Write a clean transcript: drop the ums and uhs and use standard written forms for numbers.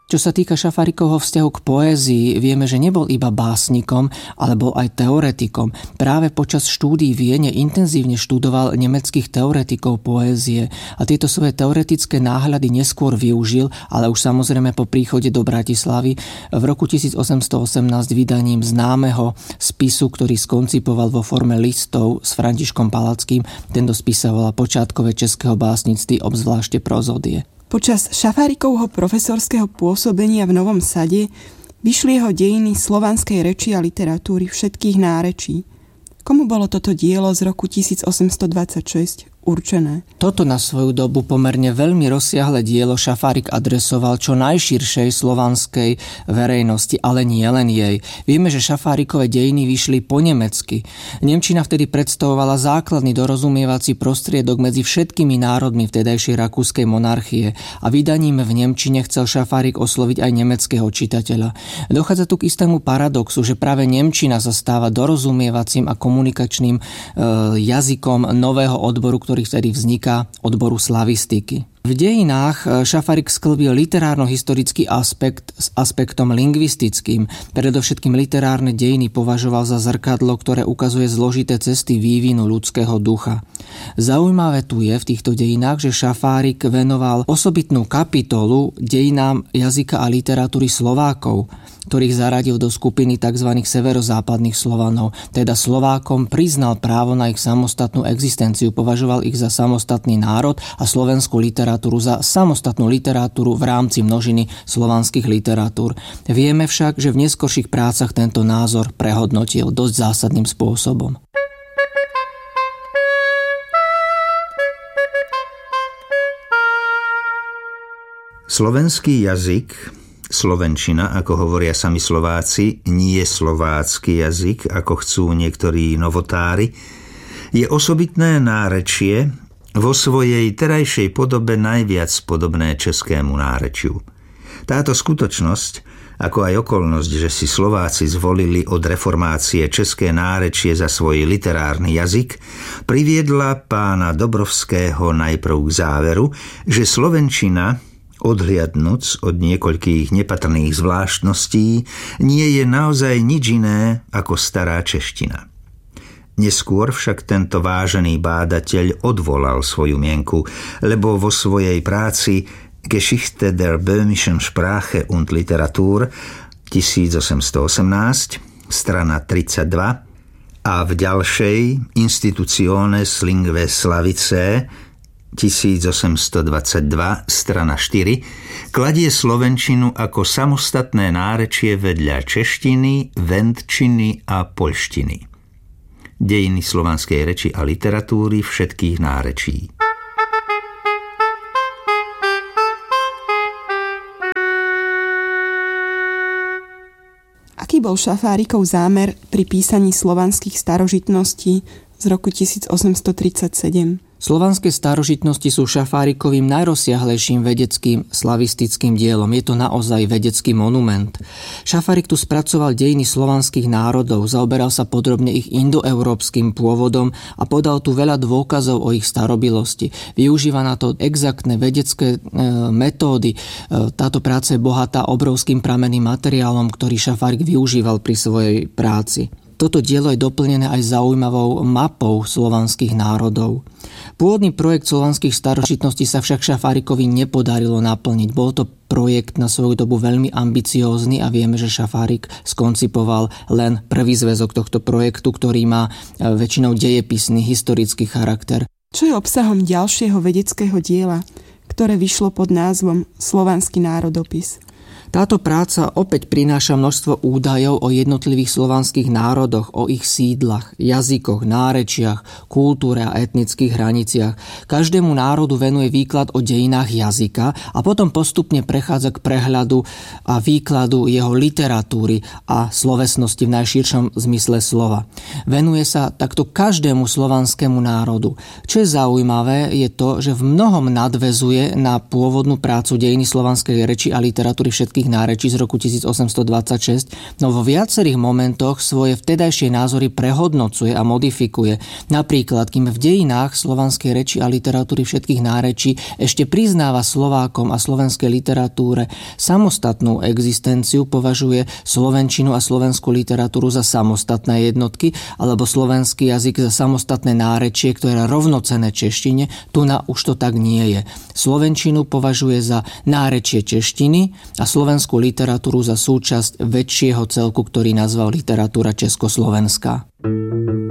Čo sa týka Šafárikovho vzťahu k poézii, vieme, že nebol iba básnikom, ale bol aj teoretikom. Práve počas štúdií v Viene intenzívne študoval nemeckých teoretikov poézie a tieto svoje teoretické náhľady neskôr využil, ale už samozrejme po príchode do Bratislavy v roku 1818 vydaním známeho spisu, ktorý skoncipoval vo forme listov s Františkom Palackým. Tento spis sa volá Počiatkové českého básnictví, obzvlášte prozódie. Počas Šafárikovho profesorského pôsobenia v Novom Sade vyšli jeho dejiny slovanskej reči a literatúry všetkých nárečí. Komu bolo toto dielo z roku 1826 určené? Toto na svoju dobu pomerne veľmi rozsiahle dielo Šafárik adresoval čo najširšej slovanskej verejnosti, ale nie len jej. Vieme, že Šafárikové dejiny vyšli po nemecky. Nemčina vtedy predstavovala základný dorozumievací prostriedok medzi všetkými národmi vtedajšej rakúskej monarchie a vydaním v nemčine chcel Šafárik osloviť aj nemeckého čitateľa. Dochádza tu k istému paradoxu, že práve nemčina sa stáva dorozumievacím a komunikačným jazykom nového odboru, ktorý vtedy vzniká, odboru slavistiky. V dejinách Šafárik sklbil literárno-historický aspekt s aspektom lingvistickým. Predovšetkým literárne dejiny považoval za zrkadlo, ktoré ukazuje zložité cesty vývinu ľudského ducha. Zaujímavé tu je v týchto dejinách, že Šafárik venoval osobitnú kapitolu dejinám jazyka a literatúry Slovákov, ktorých zaradil do skupiny tzv. Severozápadných Slovanov. Teda Slovákom priznal právo na ich samostatnú existenciu, považoval ich za samostatný národ a slovenskú literatúru za samostatnú literatúru v rámci množiny slovanských literatúr. Vieme však, že v neskorších prácach tento názor prehodnotil dosť zásadným spôsobom. Slovenský jazyk, slovenčina, ako hovoria sami Slováci, nie slovácky jazyk, ako chcú niektorí novotári, je osobitné nárečie, vo svojej terajšej podobe najviac podobné českému nárečiu. Táto skutočnosť, ako aj okolnosť, že si Slováci zvolili od reformácie české nárečie za svoj literárny jazyk, priviedla pána Dobrovského najprv k záveru, že slovenčina, odhliadnuc od niekoľkých nepatrných zvláštností, nie je naozaj nič iné ako stará čeština. Neskôr však tento vážený bádateľ odvolal svoju mienku, lebo vo svojej práci Geschichte der böhmischen Sprache und Literatur 1818, strana 32, a v ďalšej Institutiones Linguae Slavicae 1822, strana 4, kladie slovenčinu ako samostatné nárečie vedľa češtiny, vendčiny a poľštiny. Dejiny slovanskej reči a literatúry všetkých nárečí. Aký bol Šafárikov zámer pri písaní slovanských starožitností z roku 1837? Slovanské starožitnosti sú Šafárikovým najrozsiahlejším vedeckým slavistickým dielom. Je to naozaj vedecký monument. Šafárik tu spracoval dejiny slovanských národov, zaoberal sa podrobne ich indoeurópskym pôvodom a podal tu veľa dôkazov o ich starobilosti. Využíva na to exaktné vedecké metódy. Táto práca je bohatá obrovským pramenným materiálom, ktorý Šafárik využíval pri svojej práci. Toto dielo je doplnené aj zaujímavou mapou slovanských národov. Pôvodný projekt slovanských starožitností sa však Šafárikovi nepodarilo naplniť. Bol to projekt na svoju dobu veľmi ambiciózny a vieme, že Šafárik skoncipoval len prvý zväzok tohto projektu, ktorý má väčšinou dejepisný historický charakter. Čo je obsahom ďalšieho vedeckého diela, ktoré vyšlo pod názvom Slovanský národopis? Táto práca opäť prináša množstvo údajov o jednotlivých slovanských národoch, o ich sídlach, jazykoch, nárečiach, kultúre a etnických hraniciach. Každému národu venuje výklad o dejinách jazyka a potom postupne prechádza k prehľadu a výkladu jeho literatúry a slovesnosti v najširšom zmysle slova. Venuje sa takto každému slovanskému národu. Čo je zaujímavé, je to, že v mnohom nadväzuje na pôvodnú prácu Dejiny slovanskej reči a literatúry všetkých všetkých nárečí z roku 1826, no vo viacerých momentoch svoje vtedajšie názory prehodnocuje a modifikuje. Napríklad, kým v dejinách slovanskej reči a literatúry všetkých nárečí ešte priznáva Slovákom a slovenskej literatúre samostatnú existenciu, považuje slovenčinu a slovenskú literatúru za samostatné jednotky, alebo slovenský jazyk za samostatné nárečie, ktoré je rovnocenné češtine, tu na už to tak nie je. Slovenčinu považuje za nárečie češtiny a slovenskú literatúru za súčasť väčšieho celku, ktorý nazval literatúra československá.